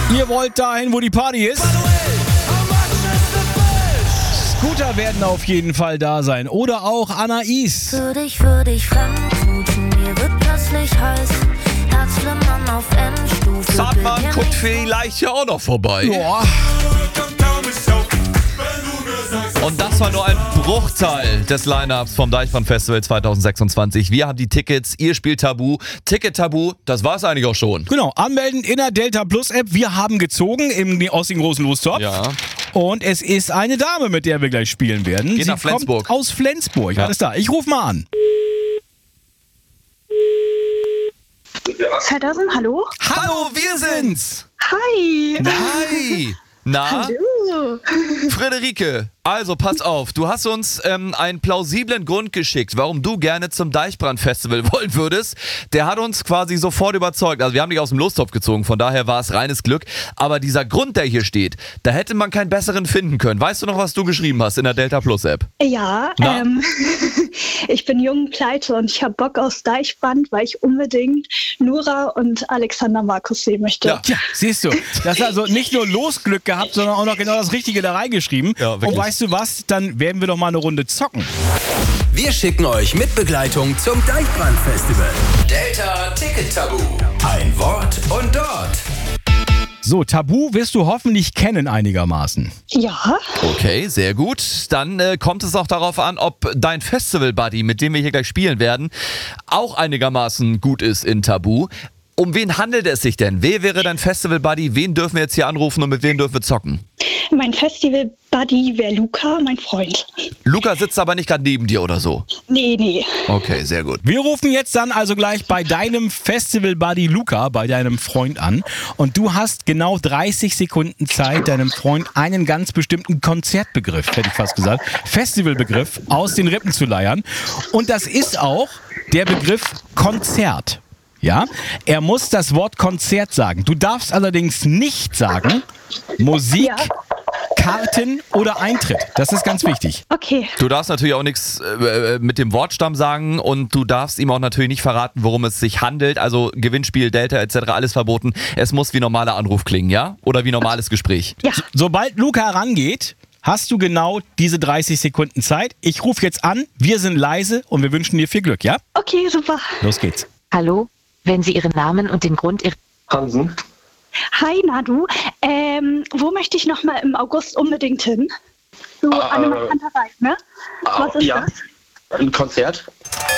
Ihr wollt dahin, wo die Party ist? Scooter werden auf jeden Fall da sein. Oder auch Anais. Würde ich fremdschmuten, mir wird plötzlich heiß. Herzflimmern auf Endstufe. Zartmann guckt vielleicht ja auch noch vorbei. Boah. Und das war nur ein Bruchteil des Line-Ups vom Deichbrand Festival 2026. Wir haben die Tickets, ihr spielt Tabu. Ticket Tabu, das war's eigentlich auch schon. Genau, anmelden in der Delta Plus App. Wir haben gezogen aus dem großen Lostopf. Ja. Und es ist eine Dame, mit der wir gleich spielen werden. Geht nach Flensburg. Kommt aus Flensburg. Ja. Alles da. Ich rufe mal an. Feddersen, hallo? Hallo, wir sind's! Hi! Hi! Na, Hallo! Friederike, also pass auf, du hast uns einen plausiblen Grund geschickt, warum du gerne zum Deichbrand-Festival wollen würdest. Der hat uns quasi sofort überzeugt. Also wir haben dich aus dem Lostopf gezogen, von daher war es reines Glück. Aber dieser Grund, der hier steht, da hätte man keinen besseren finden können. Weißt du noch, was du geschrieben hast in der Delta Plus App? Ja, Na? ich bin jung, pleite und ich habe Bock aufs Deichbrand, weil ich unbedingt Nura und Alexander Markus sehen möchte. Ja. Ja, siehst du. Das ist also nicht nur Losglück gehabt, sondern auch noch genau das Richtige da reingeschrieben. Ja, wirklich. Und weißt du was? Dann werden wir doch mal eine Runde zocken. Wir schicken euch mit Begleitung zum Deichbrand-Festival. Delta Ticket Tabu. Ein Wort und dort. So, Tabu wirst du hoffentlich kennen einigermaßen. Ja, Okay, sehr gut. Dann kommt es auch darauf an, ob dein Festival-Buddy, mit dem wir hier gleich spielen werden, auch einigermaßen gut ist in Tabu. Um wen handelt es sich denn? Wer wäre dein Festival-Buddy? Wen dürfen wir jetzt hier anrufen und mit wem dürfen wir zocken? mein Festival-Buddy wäre Luca, mein Freund. Luca sitzt aber nicht gerade neben dir oder so. Nee. Okay, sehr gut. Wir rufen jetzt dann also gleich bei deinem Festival-Buddy Luca, bei deinem Freund an. Und du hast genau 30 Sekunden Zeit, deinem Freund einen ganz bestimmten Konzertbegriff, hätte ich fast gesagt, Festivalbegriff aus den Rippen zu leiern. Und das ist auch der Begriff Konzert. Ja, er muss das Wort Konzert sagen. Du darfst allerdings nicht sagen Musik, Ja. Karten oder Eintritt. Das ist ganz wichtig. Okay. Du darfst natürlich auch nichts mit dem Wortstamm sagen und du darfst ihm auch natürlich nicht verraten, worum es sich handelt. Also Gewinnspiel, Delta etc. alles verboten. Es muss wie normaler Anruf klingen, ja? Oder wie normales Gespräch. Ja. Sobald Luca rangeht, hast du genau diese 30 Sekunden Zeit. Ich rufe jetzt an, wir sind leise und wir wünschen dir viel Glück, ja? Okay, super. Los geht's. Hallo, wenn Sie Ihren Namen und den Grund Ihrer... Hansen. Hi, Nadu. Wo möchte ich nochmal im August unbedingt hin? So Anne Kanterei, ne? Was ist Ja, das? ein Konzert.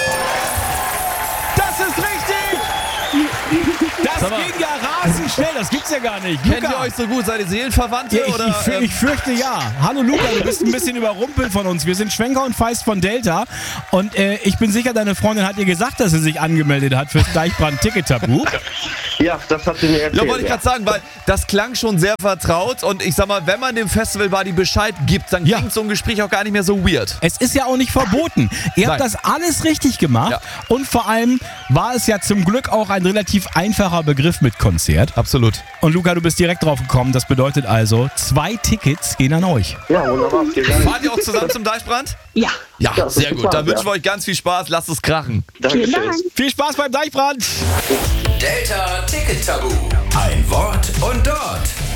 Das ist richtig! Das Sag mal. ging ja rasend schnell, das gibt's ja gar nicht. Kennt Luca, ihr euch so gut? Seid ihr Seelenverwandte? ja, oder, ich fürchte ja. Hallo Luca, du bist ein bisschen überrumpelt von uns. Wir sind Schwenker und Feist von Delta. Und ich bin sicher, deine Freundin hat dir gesagt, dass sie sich angemeldet hat fürs Deichbrand-Ticket-Tabu. Ja, das hat sie mir erzählt. Ja, wollte ich gerade sagen, weil das klang schon sehr vertraut und ich sag mal, wenn man dem Festival-Buddy Bescheid gibt, dann Ja. klingt so ein Gespräch auch gar nicht mehr so weird. Es ist ja auch nicht verboten. Ihr habt Nein. das alles richtig gemacht. Ja. Und vor allem war es ja zum Glück auch ein relativ einfacher Begriff mit Konzert. Absolut. Und Luca, du bist direkt drauf gekommen. Das bedeutet also, 2 Tickets gehen an euch. Ja, wunderbar. Vielen Dank. Fahrt ihr auch zusammen zum Deichbrand? Ja. Ja, Ja, das sehr ist gut. Dann super, wünschen wir ja. euch ganz viel Spaß. Lasst es krachen. Vielen Dankeschön. Dank. Viel Spaß beim Deichbrand! Delta Ticket Tabu. Ein Wort und dort.